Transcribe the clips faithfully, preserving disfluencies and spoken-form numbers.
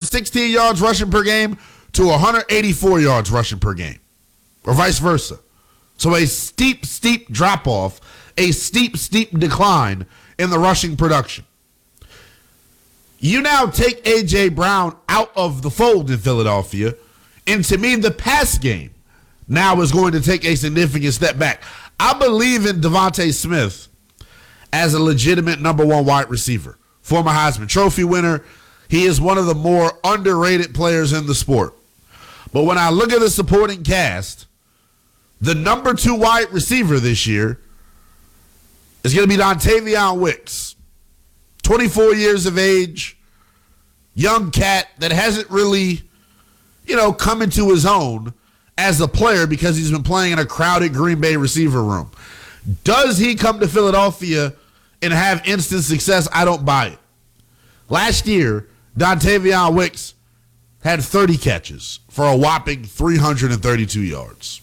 sixteen yards rushing per game to one hundred eighty-four yards rushing per game, or vice versa. So a steep, steep drop-off, a steep, steep decline in the rushing production. You now take A J. Brown out of the fold in Philadelphia, and to me, the pass game now is going to take a significant step back. I believe in Devontae Smith as a legitimate number one wide receiver. Former Heisman Trophy winner. He is one of the more underrated players in the sport. But when I look at the supporting cast, the number two wide receiver this year is going to be Dontavion Wicks. twenty-four years of age, young cat that hasn't really, you know, come into his own as a player because he's been playing in a crowded Green Bay receiver room. Does he come to Philadelphia and have instant success? I don't buy it. Last year, Dontavion Wicks had thirty catches for a whopping three hundred thirty-two yards.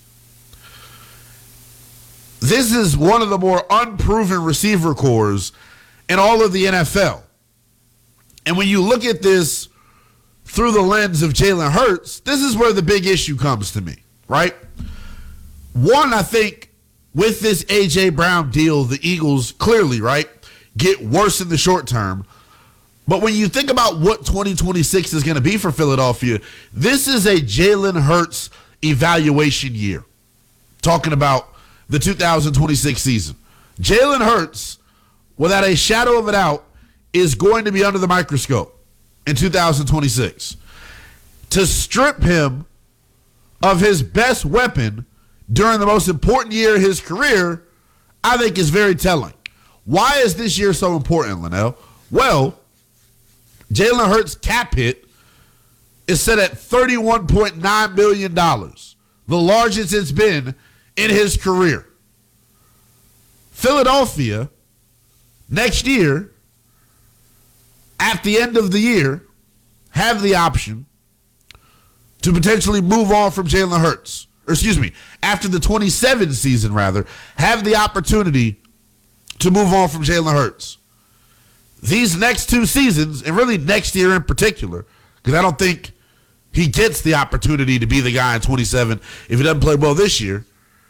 This is one of the more unproven receiver cores in all of the N F L. And when you look at this through the lens of Jalen Hurts, this is where the big issue comes to me, right? One, I think with this A J. Brown deal, the Eagles clearly, right, get worse in the short term. But when you think about what twenty twenty-six is going to be for Philadelphia, this is a Jalen Hurts evaluation year. Talking about the two thousand twenty-six season. Jalen Hurts, without a shadow of a doubt, is going to be under the microscope in two thousand twenty-six. To strip him of his best weapon during the most important year of his career, I think is very telling. Why is this year so important, Linnell? Well, Jalen Hurts' cap hit is set at thirty-one point nine million dollars, the largest it's been in his career. Philadelphia, next year, at the end of the year, have the option to potentially move on from Jalen Hurts. Or excuse me, after the twenty-seven season, rather, have the opportunity to move on from Jalen Hurts. These next two seasons, and really next year in particular, because I don't think he gets the opportunity to be the guy in twenty-seven if he doesn't play well this year.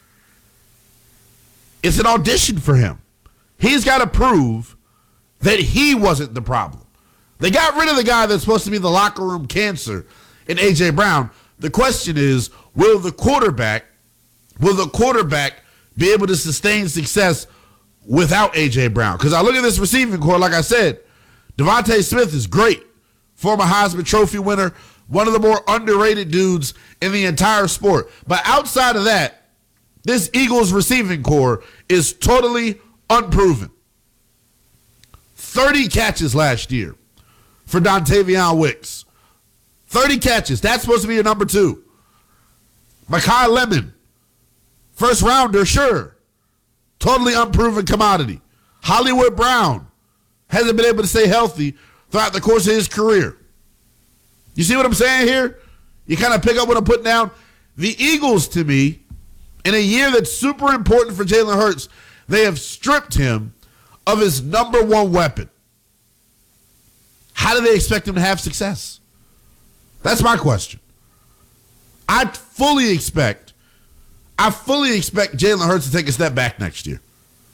It's an audition for him. He's got to prove that he wasn't the problem. They got rid of the guy that's supposed to be the locker room cancer in A J. Brown. The question is, will the quarterback, will the quarterback be able to sustain success without A J. Brown? Because I look at this receiving core, like I said, Devontae Smith is great. Former Heisman Trophy winner, one of the more underrated dudes in the entire sport. But outside of that, this Eagles receiving core is totally unproven. thirty catches last year for Dontavion Wicks. thirty catches. That's supposed to be your number two. Mekhi Lemon, first rounder, sure. Totally unproven commodity. Hollywood Brown hasn't been able to stay healthy throughout the course of his career. You see what I'm saying here? You kind of pick up what I'm putting down. The Eagles, to me, in a year that's super important for Jalen Hurts, they have stripped him of his number one weapon. How do they expect him to have success? That's my question. I fully expect, I fully expect Jalen Hurts to take a step back next year.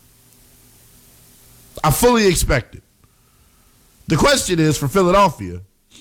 I fully expect it. The question is, for Philadelphia,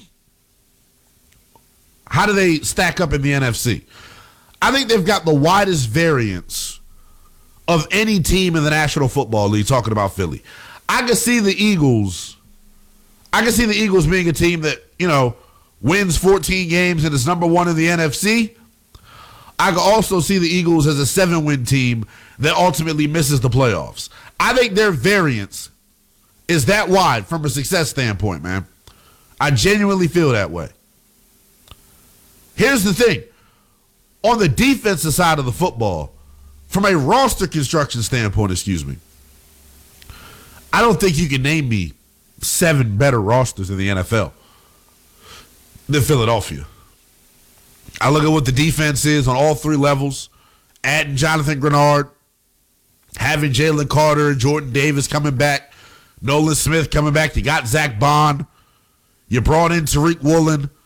how do they stack up in the N F C? I think they've got the widest variance of any team in the National Football League, talking about Philly. I can see the Eagles, I can see the Eagles being a team that, you know, wins fourteen games and is number one in the N F C. I can also see the Eagles as a seven-win team that ultimately misses the playoffs. I think their variance is that wide from a success standpoint, man. I genuinely feel that way. Here's the thing. On the defensive side of the football, from a roster construction standpoint, excuse me, I don't think you can name me seven better rosters in the N F L than Philadelphia. I look at what the defense is on all three levels, adding Jonathan Grenard, having Jalen Carter and Jordan Davis coming back, Nolan Smith coming back. You got Zach Bond. You brought in Tariq Woolen.